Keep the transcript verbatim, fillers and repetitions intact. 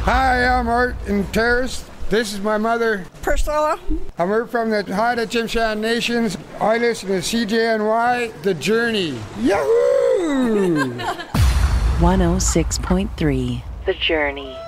Hi, I'm Art in Terrace. This is my mother, Priscilla. I'm here from the Haida Tsimshian Nations. I listen to C J N Y, The Journey. Yahoo! one oh six point three The Journey.